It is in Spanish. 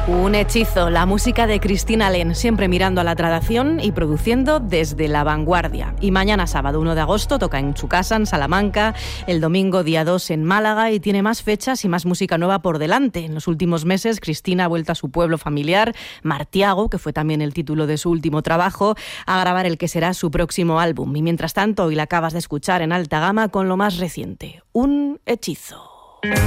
Un hechizo, la música de Cristina Len, siempre mirando a la tradición y produciendo desde la vanguardia. Y mañana sábado 1 de agosto toca en su casa, en Salamanca, el domingo día 2 en Málaga, y tiene más fechas y más música nueva por delante. En los últimos meses, Cristina ha vuelto a su pueblo familiar, Martiago, que fue también el título de su último trabajo, a grabar el que será su próximo álbum. Y mientras tanto, hoy la acabas de escuchar en alta gama con lo más reciente, Un hechizo.